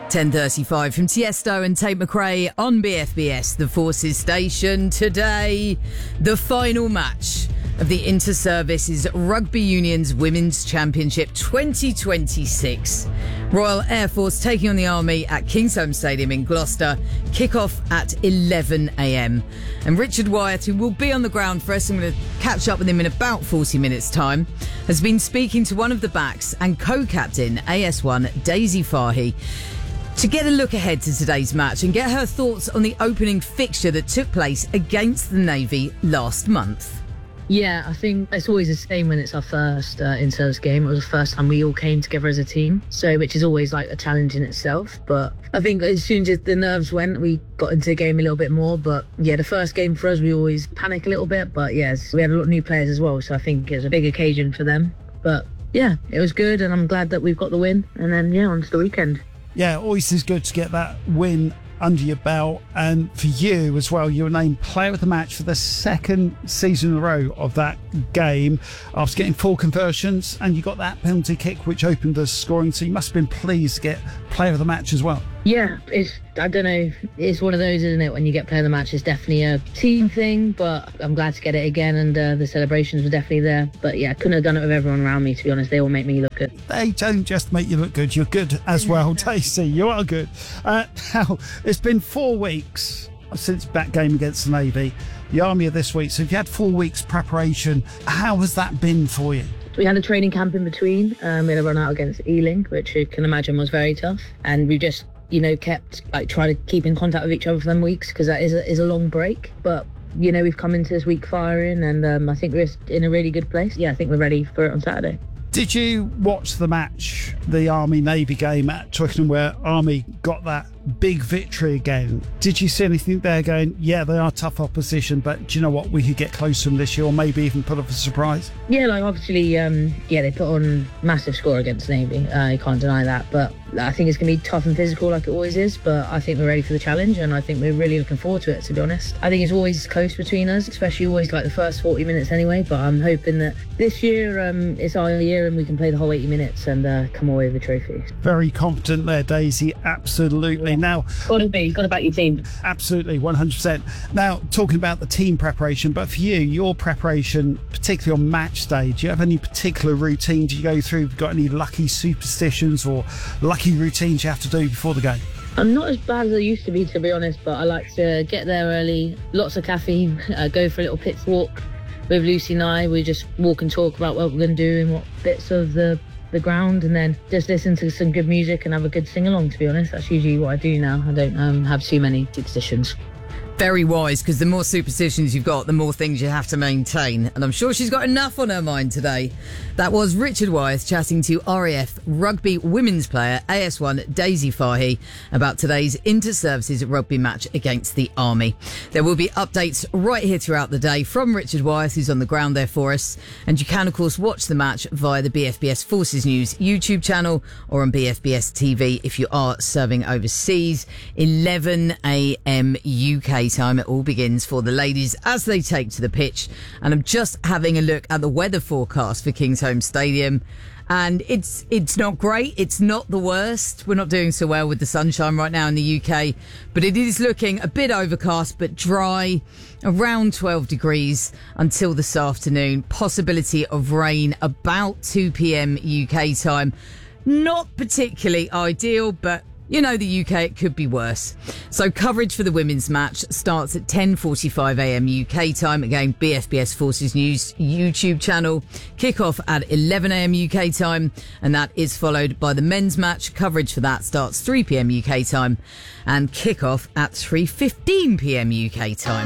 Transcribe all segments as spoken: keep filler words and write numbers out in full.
ten thirty-five from Tiesto and Tate McRae on B F B S, the Forces Station. Today, the final match of the Inter-Services Rugby Union's Women's Championship twenty twenty-six. Royal Air Force taking on the Army at Kingsholm Stadium in Gloucester. Kick-off at eleven a.m. And Richard Wyatt, who will be on the ground for us, I'm going to catch up with him in about forty minutes' time, has been speaking to one of the backs and co-captain A S one, Daisy Fahy, to get a look ahead to today's match and get her thoughts on the opening fixture that took place against the Navy last month. Yeah, I think it's always the same when it's our first uh, in-service game. It was the first time we all came together as a team, so which is always like a challenge in itself. But I think as soon as the nerves went, we got into the game a little bit more. But yeah, the first game for us, we always panic a little bit. But yes, we had a lot of new players as well, so I think it was a big occasion for them. But yeah, it was good, and I'm glad that we've got the win. And then yeah, on to the weekend. Yeah, always is good to get that win under your belt. And for you as well, you were named player of the match for the second season in a row of that game after getting four conversions, and you got that penalty kick which opened the scoring, so you must have been pleased to get player of the match as well. Yeah, it's, I don't know, it's one of those, isn't it, when you get player of the match. It's definitely a team thing, but I'm glad to get it again, and uh, the celebrations were definitely there. But yeah, I couldn't have done it with everyone around me, to be honest. They all make me look good. They don't just make you look good, you're good as well, Daisy. You are good. Uh, now, it's been four weeks since that game against the Navy. The Army are this week, so if you had four weeks preparation, how has that been for you? We had a training camp in between. Um, we had a run out against Ealing, which you can imagine was very tough. And we just, you know, kept like trying to keep in contact with each other for them weeks, because that is a, is a long break. But, you know, we've come into this week firing, and um, I think we're in a really good place. Yeah, I think we're ready for it on Saturday. Did you watch the match, the Army-Navy game at Twickenham, where Army got that big victory again? Did you see anything there going, yeah, they are tough opposition, but do you know what, we could get close to them this year, or maybe even put off a surprise? Yeah, like obviously, um, yeah, they put on massive score against Navy. Uh, you can't deny that, but I think it's going to be tough and physical like it always is, but I think we're ready for the challenge, and I think we're really looking forward to it, to be honest. I think it's always close between us, especially always like the first forty minutes anyway, but I'm hoping that this year um, it's our year and we can play the whole eighty minutes and uh, come away with a trophy. Very confident there, Daisy. Absolutely. Yeah. Now, got to be, got to back your team. Absolutely, one hundred percent. Now, talking about the team preparation, but for you, your preparation, particularly on match day, do you have any particular routine do you go through? Have you got any lucky superstitions or lucky routines you have to do before the game? I'm not as bad as I used to be, to be honest, but I like to get there early, lots of caffeine, uh, go for a little pits walk with Lucy and I. We just walk and talk about what we're going to do and what bits of the the ground, and then just listen to some good music and have a good sing-along, to be honest. That's usually what I do now. I don't um, have too many superstitions. Very wise, because the more superstitions you've got, the more things you have to maintain. And I'm sure she's got enough on her mind today. That was Richard Wyeth chatting to R A F rugby women's player A S one Daisy Fahy about today's Inter-Services rugby match against the Army. There will be updates right here throughout the day from Richard Wyeth, who's on the ground there for us. And you can, of course, watch the match via the B F B S Forces News YouTube channel or on B F B S T V if you are serving overseas. eleven a.m. U K time it all begins for the ladies as they take to the pitch. And I'm just having a look at the weather forecast for Kingsholm Stadium, and it's it's not great. It's not the worst. We're not doing so well with the sunshine right now in the U K, but it is looking a bit overcast but dry, around twelve degrees until this afternoon. Possibility of rain about two p.m. U K time. Not particularly ideal, but you know the U K, it could be worse. So coverage for the women's match starts at ten forty-five a.m. U K time. Again, B F B S Forces News YouTube channel. Kick-off at eleven a.m. U K time. And that is followed by the men's match. Coverage for that starts three p.m. U K time. And kick-off at three fifteen p.m. U K time.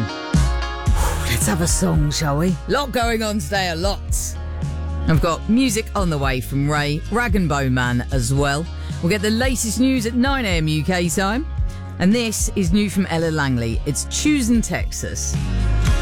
Let's have a song, shall we? Lot going on today, a lot. I've got music on the way from Ray, Rag and Bone Man as well. We'll get the latest news at nine a.m. U K time. And this is new from Ella Langley. It's Choosing Texas.